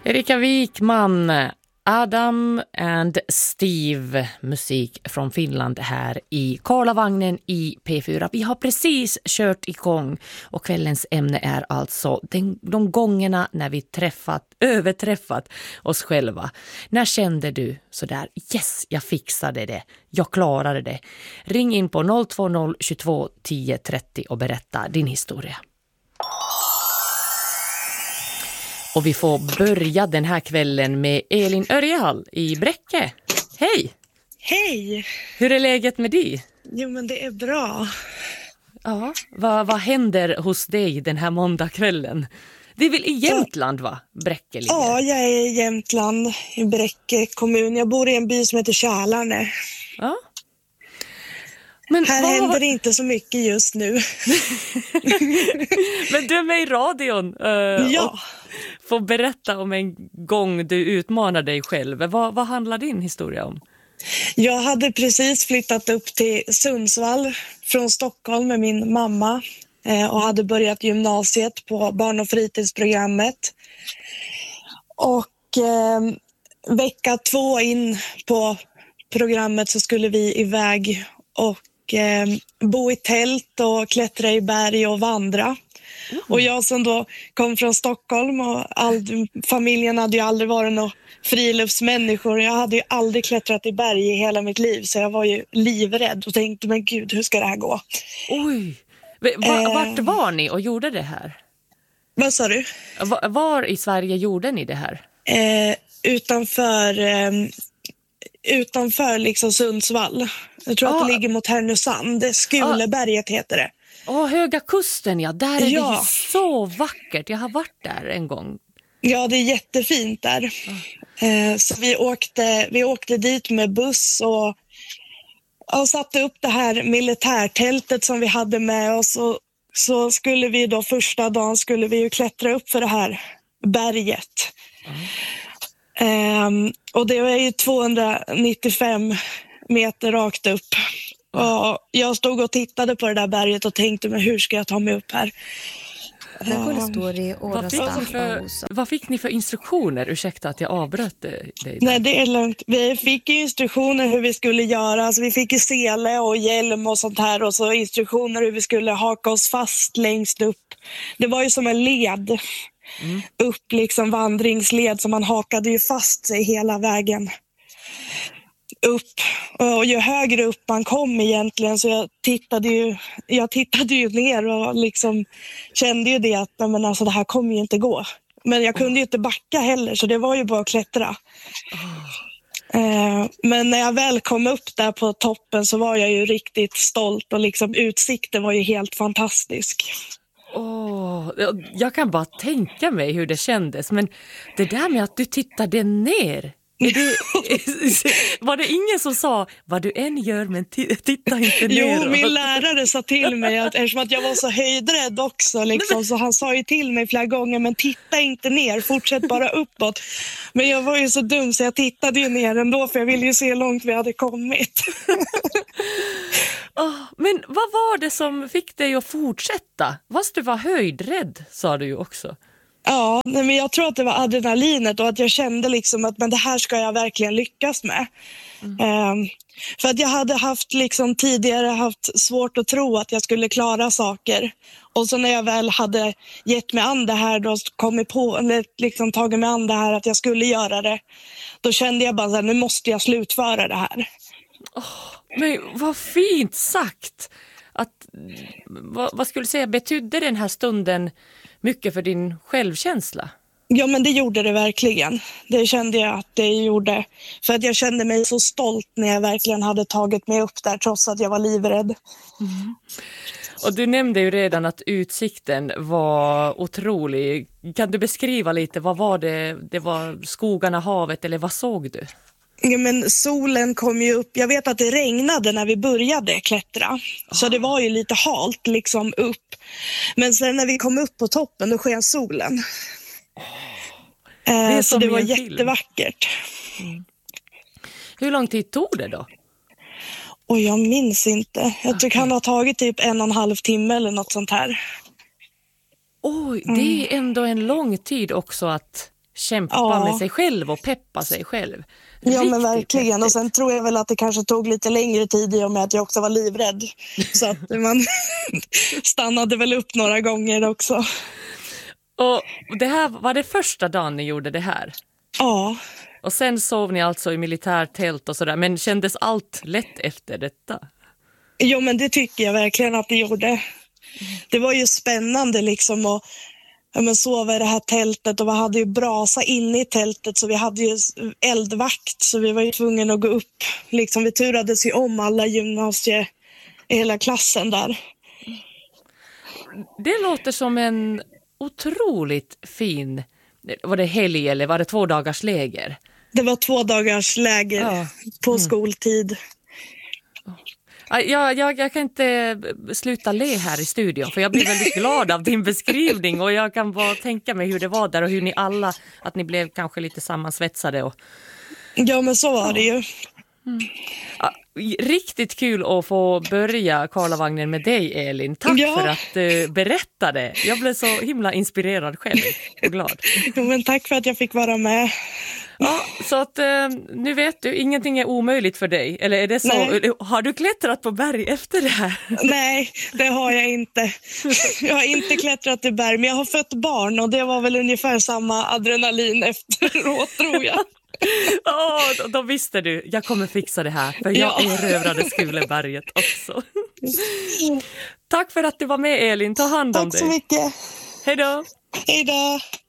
Erika Wikman, Adam and Steve, musik från Finland här i Karlavagnen i P4. Vi har precis kört igång och kvällens ämne är alltså de gångerna när vi överträffat oss själva. När kände du sådär, yes, jag fixade det, jag klarade det. Ring in på 020 22 10 30 och berätta din historia. Och vi får börja den här kvällen med Elin Örjehall i Bräcke. Hej! Hej! Hur är läget med dig? Jo, men det är bra. Ja, vad händer hos dig den här måndagskvällen? Det är väl i Jämtland, va? Bräcke ligger. Ja, jag är i Jämtland, i Bräcke kommun. Jag bor i en by som heter Kälarne. Ja. Men här händer det inte så mycket just nu. Men du är med i radion. Ja. Får berätta om en gång du utmanar dig själv. Vad handlar din historia om? Jag hade precis flyttat upp till Sundsvall från Stockholm med min mamma. Och hade börjat gymnasiet på barn- och fritidsprogrammet. Och vecka 2 in på programmet så skulle vi iväg och bo i tält och klättra i berg och vandra. Och jag som då kom från Stockholm och familjen hade ju aldrig varit några friluftsmänniskor. Jag hade ju aldrig klättrat i berg i hela mitt liv, så jag var ju livrädd och tänkte, men gud, hur ska det här gå? Oj, vart var ni och gjorde det här? Vad sa du? Var i Sverige gjorde ni det här? Utanför liksom Sundsvall. Jag tror att det ligger mot Härnösand. Skuleberget heter det. Höga kusten, ja. Där är det ju så vackert. Jag har varit där en gång. Ja, det är jättefint där. Så vi åkte dit med buss och satte upp det här militärtältet som vi hade med oss. Och så skulle vi då första dagen skulle vi ju klättra upp för det här berget. Och det var ju 295 meter rakt upp. Och jag stod och tittade på det där berget och tänkte, men hur ska jag ta mig upp här? Vad fick ni för instruktioner? Ursäkta att jag avbröt dig. Nej, det är lugnt. Vi fick ju instruktioner hur vi skulle göra. Alltså, vi fick ju sele och hjälm och sånt här. Och så instruktioner hur vi skulle haka oss fast längst upp. Det var ju som en led. Upp, liksom vandringsled, så man hakade ju fast sig hela vägen upp. Och ju högre upp man kom egentligen, så jag tittade ju ner och liksom kände ju det att men alltså, det här kommer ju inte gå. Men jag kunde ju inte backa heller, så det var ju bara att klättra. Men när jag väl kom upp där på toppen så var jag ju riktigt stolt och liksom utsikten var ju helt fantastisk. Jag kan bara tänka mig hur det kändes, men det där med att du tittade ner, var det ingen som sa vad du än gör, men titta inte ner? Jo, min lärare sa till mig att eftersom att jag var så höjdrädd också liksom, så han sa ju till mig flera gånger, men titta inte ner, fortsätt bara uppåt. Men jag var ju så dum så jag tittade ju ner ändå, för jag ville ju se hur långt vi hade kommit. Men vad var det som fick dig att fortsätta? Fast du var höjdrädd, sa du ju också. Ja, men jag tror att det var adrenalinet och att jag kände liksom att men det här ska jag verkligen lyckas med. För att jag hade tidigare haft svårt att tro att jag skulle klara saker. Och så när jag väl hade gett mig an det här, då tagit mig an det här att jag skulle göra det, då kände jag bara så här, nu måste jag slutföra det här. Men vad fint sagt! Vad skulle du säga, betydde den här stunden mycket för din självkänsla? Ja, men det gjorde det verkligen. Det kände jag att det gjorde. För att jag kände mig så stolt när jag verkligen hade tagit mig upp där, trots att jag var livrädd. Och du nämnde ju redan att utsikten var otrolig. Kan du beskriva lite, vad var det? Det var skogarna, havet, eller vad såg du? Ja, men solen kom ju upp. Jag vet att det regnade när vi började klättra. Så det var ju lite halt liksom upp. Men sen när vi kom upp på toppen, då sken solen. Så det var jättevackert. Hur lång tid tog det då? Och jag minns inte. Jag tror det kan ha tagit typ 1,5 timme eller något sånt här. Oj, det är ändå en lång tid också att kämpa med sig själv och peppa sig själv. Ja, men Riktigt verkligen. häftigt. Och sen tror jag väl att det kanske tog lite längre tid i och med att jag också var livrädd. Så att man stannade väl upp några gånger också. Och det här var det första dagen ni gjorde det här? Ja. Och sen sov ni alltså i militärtält och sådär. Men kändes allt lätt efter detta? Jo, men det tycker jag verkligen att det gjorde. Det var ju spännande liksom att sova i det här tältet, och vi hade ju brasa inne i tältet, så vi hade ju eldvakt, så vi var ju tvungna att gå upp. Liksom, vi turades ju om alla gymnasie i hela klassen där. Det låter som en otroligt fin, var det helg eller var det 2 dagars läger? Det var 2 dagars läger på skoltid. Jag kan inte sluta le här i studion, för jag blir väldigt glad av din beskrivning, och jag kan bara tänka mig hur det var där och hur ni alla, att ni blev kanske lite sammansvetsade. Ja, men så var det ju. Ja, riktigt kul att få börja Karlavagnen med dig, Elin. Tack för att du berättade. Jag blev så himla inspirerad själv och glad. Ja, men tack för att jag fick vara med. Ja, så att nu vet du, ingenting är omöjligt för dig. Eller är det så? Nej. Har du klättrat på berg efter det här? Nej, det har jag inte. Jag har inte klättrat i berg, men jag har fött barn, och det var väl ungefär samma adrenalin efteråt, tror jag. Då visste du, jag kommer fixa det här, för jag erövrade Skuleberget också. Tack för att du var med, Elin. Ta hand om dig. Tack så mycket. Hej då. Hej då.